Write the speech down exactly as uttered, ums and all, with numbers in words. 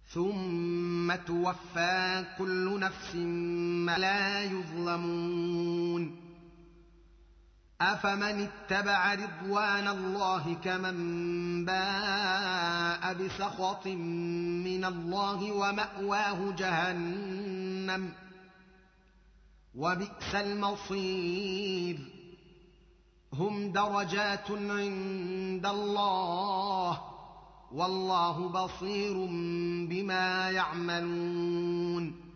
ثم توفى كل نفس ما لا يظلمون أفمن اتبع رضوان الله كمن باء بسخط من الله ومأواه جهنم وبئس المصير هم درجات عند الله والله بصير بما يعملون